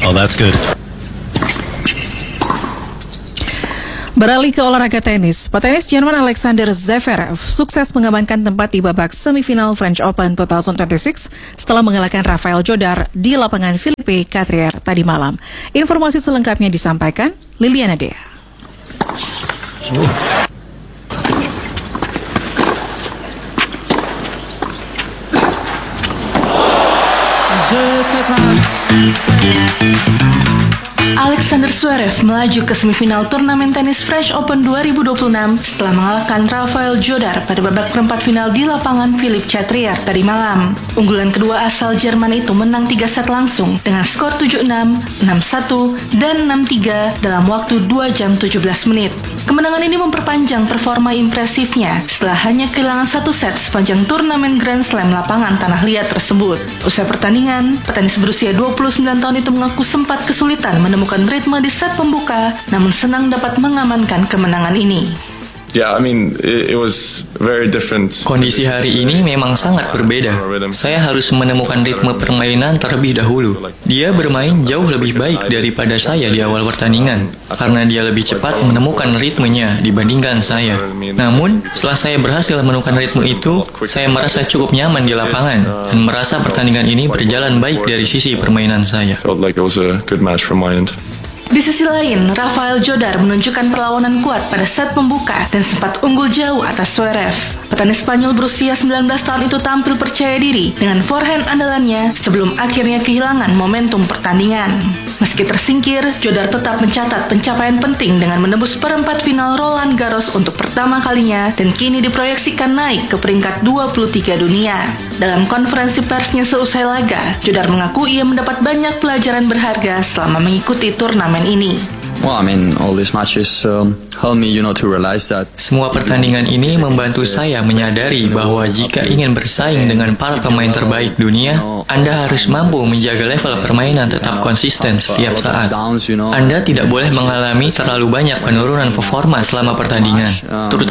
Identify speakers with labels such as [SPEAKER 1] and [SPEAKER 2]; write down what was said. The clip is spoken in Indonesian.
[SPEAKER 1] Oh, that's good.
[SPEAKER 2] Beralih ke olahraga tenis, petenis Jerman Alexander Zverev sukses mengamankan tempat di babak semifinal French Open 2026 setelah mengalahkan Rafael Jodar di lapangan Philippe Chatrier tadi malam. Informasi selengkapnya disampaikan Liliana Dea.
[SPEAKER 3] Alexander Zverev melaju ke semifinal turnamen tenis French Open 2026 setelah mengalahkan Rafael Jodar pada babak perempat final di lapangan Philippe Chatrier tadi malam. Unggulan kedua asal Jerman itu menang 3 set langsung dengan skor 7-6, 6-1, dan 6-3 dalam waktu 2 jam 17 menit. Kemenangan ini memperpanjang performa impresifnya setelah hanya kehilangan 1 set sepanjang turnamen Grand Slam lapangan tanah liat tersebut. Usai pertandingan, petenis berusia 29 tahun itu mengaku sempat kesulitan menemukan ritme di set pembuka, namun senang dapat mengamankan kemenangan ini.
[SPEAKER 4] It was very different.
[SPEAKER 5] Kondisi hari ini memang sangat berbeda. Saya harus menemukan ritme permainan terlebih dahulu. Dia bermain jauh lebih baik daripada saya di awal pertandingan, karena dia lebih cepat menemukan ritmenya dibandingkan saya. Namun, setelah saya berhasil menemukan ritme itu, saya merasa cukup nyaman di lapangan dan merasa pertandingan ini berjalan baik dari sisi permainan saya.
[SPEAKER 3] Di sisi lain, Rafael Jodar menunjukkan perlawanan kuat pada set pembuka dan sempat unggul jauh atas Zverev. Petenis Spanyol berusia 19 tahun itu tampil percaya diri dengan forehand andalannya sebelum akhirnya kehilangan momentum pertandingan. Meski tersingkir, Jodar tetap mencatat pencapaian penting dengan menembus perempat final Roland Garros untuk pertama kalinya dan kini diproyeksikan naik ke peringkat 23 dunia. Dalam konferensi persnya seusai laga, Jodar mengaku ia mendapat banyak pelajaran berharga selama mengikuti turnamen ini.
[SPEAKER 6] All these matches help me, to realize that.
[SPEAKER 5] Semua pertandingan ini membantu saya menyadari bahwa jika ingin bersaing dengan para pemain terbaik dunia, Anda harus mampu menjaga level permainan tetap konsisten setiap saat. Anda tidak boleh mengalami terlalu banyak penurunan performa selama pertandingan, terutama